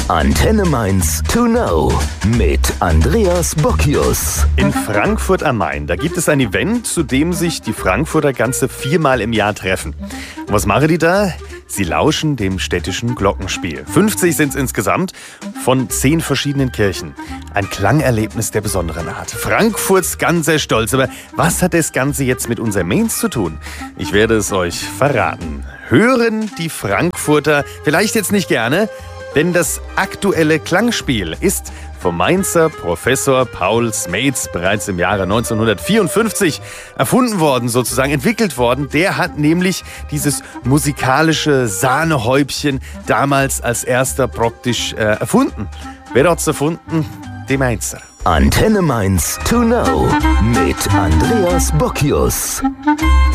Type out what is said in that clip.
Antenne Mainz to know mit Andreas Bockius. In Frankfurt am Main, da gibt es ein Event, zu dem sich die Frankfurter ganze 4-mal im Jahr treffen. Und was machen die da? Sie lauschen dem städtischen Glockenspiel. 50 sind es insgesamt, von 10 verschiedenen Kirchen. Ein Klangerlebnis der besonderen Art. Frankfurts ganzer Stolz. Aber was hat das Ganze jetzt mit unserem Mainz zu tun? Ich werde es euch verraten. Hören die Frankfurter vielleicht jetzt nicht gerne, denn das aktuelle Klangspiel ist vom Mainzer Professor Paul Smeets bereits im Jahre 1954 erfunden worden, sozusagen entwickelt worden. Der hat nämlich dieses musikalische Sahnehäubchen damals als erster praktisch erfunden. Wer hat's erfunden? Die Mainzer. Antenne Mainz to know mit Andreas Bockius.